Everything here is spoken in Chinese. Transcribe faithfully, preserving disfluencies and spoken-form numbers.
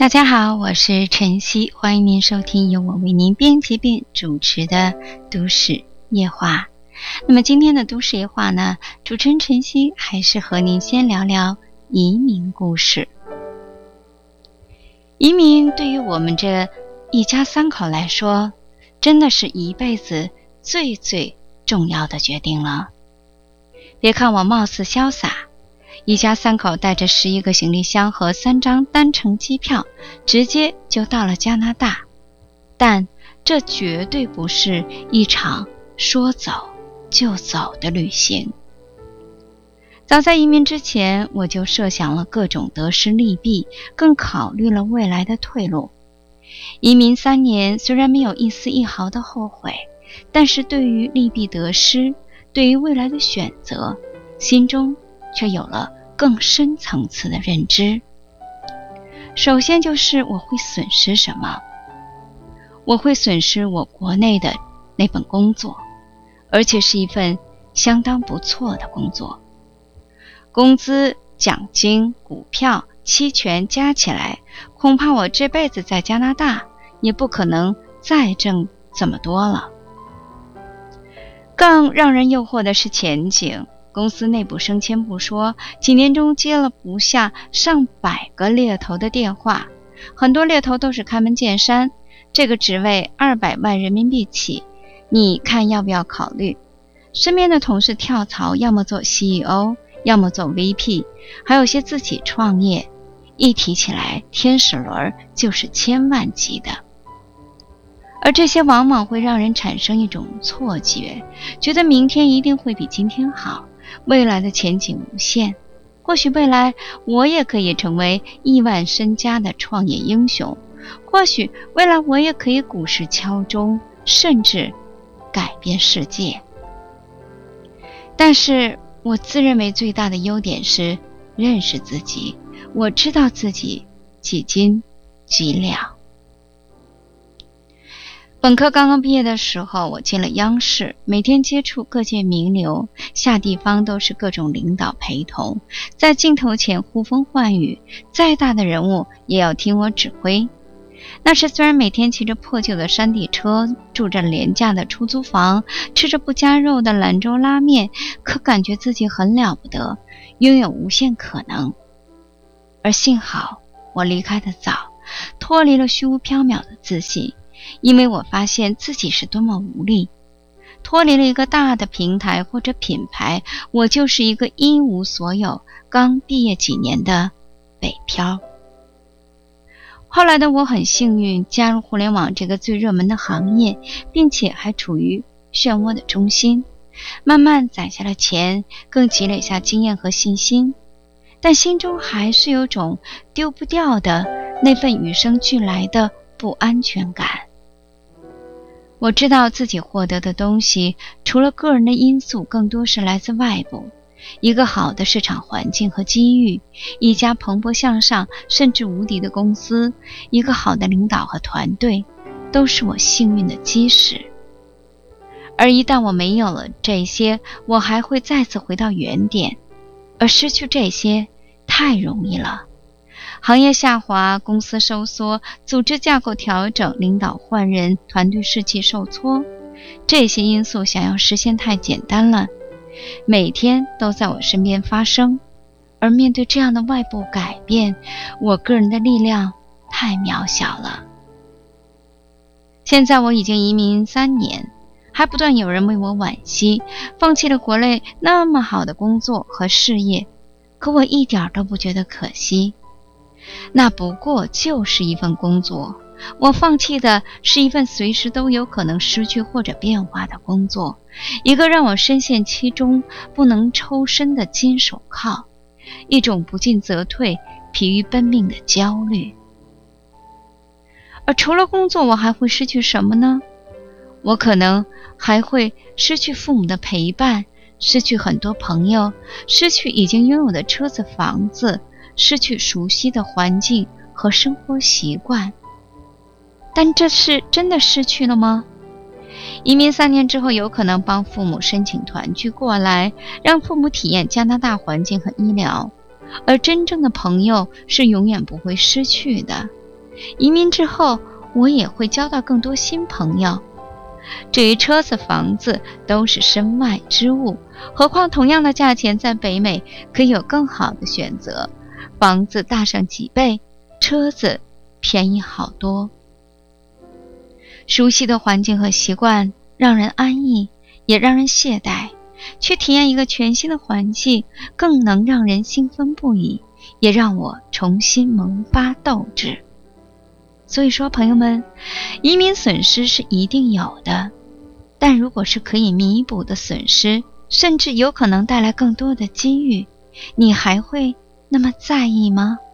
大家好，我是晨曦，欢迎您收听由我为您编辑并主持的都市夜话。那么今天的都市夜话呢，主持人晨曦还是和您先聊聊移民故事。移民对于我们这一家三口来说，真的是一辈子最最重要的决定了。别看我貌似潇洒，一家三口带着十一个行李箱和三张单程机票，直接就到了加拿大。但这绝对不是一场说走就走的旅行。早在移民之前，我就设想了各种得失利弊，更考虑了未来的退路。移民三年，虽然没有一丝一毫的后悔，但是对于利弊得失，对于未来的选择，心中却有了更深层次的认知。首先就是我会损失什么？我会损失我国内的那份工作，而且是一份相当不错的工作。工资、奖金、股票、期权加起来，恐怕我这辈子在加拿大也不可能再挣这么多了。更让人诱惑的是前景。公司内部升迁不说，几年中接了不下上百个猎头的电话，很多猎头都是开门见山，这个职位二百万人民币起，你看要不要考虑？身边的同事跳槽，要么做 C E O， 要么做 V P， 还有些自己创业，一提起来天使轮就是千万级的。而这些往往会让人产生一种错觉，觉得明天一定会比今天好，未来的前景无限，或许未来我也可以成为亿万身家的创业英雄，或许未来我也可以股市敲钟，甚至改变世界。但是我自认为最大的优点是认识自己，我知道自己几斤几两。本科刚刚毕业的时候，我进了央视，每天接触各界名流，下地方都是各种领导陪同，在镜头前呼风唤雨，再大的人物也要听我指挥。那时虽然每天骑着破旧的山地车，住着廉价的出租房，吃着不加肉的兰州拉面，可感觉自己很了不得，拥有无限可能。而幸好我离开得早，脱离了虚无缥缈的自信，因为我发现自己是多么无力。脱离了一个大的平台或者品牌，我就是一个一无所有，刚毕业几年的北漂。后来的我很幸运，加入互联网这个最热门的行业，并且还处于漩涡的中心，慢慢攒下了钱，更积累下经验和信心，但心中还是有种丢不掉的那份与生俱来的不安全感。我知道自己获得的东西，除了个人的因素，更多是来自外部。一个好的市场环境和机遇，一家蓬勃向上甚至无敌的公司，一个好的领导和团队，都是我幸运的基石。而一旦我没有了这些，我还会再次回到原点，而失去这些太容易了。行业下滑，公司收缩，组织架构调整，领导换人，团队士气受挫，这些因素想要实现太简单了，每天都在我身边发生。而面对这样的外部改变，我个人的力量太渺小了。现在我已经移民三年，还不断有人为我惋惜，放弃了国内那么好的工作和事业，可我一点都不觉得可惜。那不过就是一份工作，我放弃的是一份随时都有可能失去或者变化的工作，一个让我深陷其中不能抽身的金手铐，一种不进则退、疲于奔命的焦虑。而除了工作，我还会失去什么呢？我可能还会失去父母的陪伴，失去很多朋友，失去已经拥有的车子、房子，失去熟悉的环境和生活习惯。但这是真的失去了吗？移民三年之后，有可能帮父母申请团聚过来，让父母体验加拿大环境和医疗，而真正的朋友是永远不会失去的。 移民之后，我也会交到更多新朋友。至于车子、房子都是身外之物，何况同样的价钱在北美可以有更好的选择，房子大上几倍，车子便宜好多。熟悉的环境和习惯让人安逸，也让人懈怠，去体验一个全新的环境更能让人兴奋不已，也让我重新萌发斗志。所以说，朋友们，移民损失是一定有的，但如果是可以弥补的损失，甚至有可能带来更多的机遇，你还会那么在意吗？